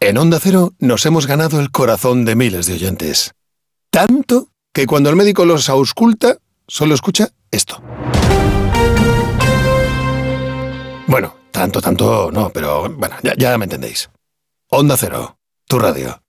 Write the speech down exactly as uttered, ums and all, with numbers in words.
En Onda Cero nos hemos ganado el corazón de miles de oyentes. Tanto que cuando el médico los ausculta, solo escucha esto. Bueno, tanto, tanto no, pero bueno, ya, ya me entendéis. Onda Cero, tu radio.